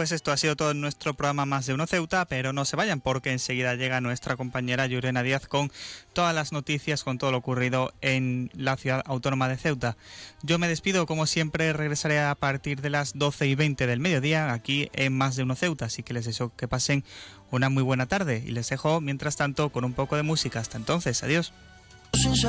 pues esto ha sido todo en nuestro programa Más de Uno Ceuta, pero no se vayan porque enseguida llega nuestra compañera Yurena Díaz con todas las noticias, con todo lo ocurrido en la ciudad autónoma de Ceuta. Yo me despido, como siempre, regresaré a partir de las 12:20 del mediodía aquí en Más de Uno Ceuta, así que les deseo que pasen una muy buena tarde y les dejo, mientras tanto, con un poco de música. Hasta entonces, adiós.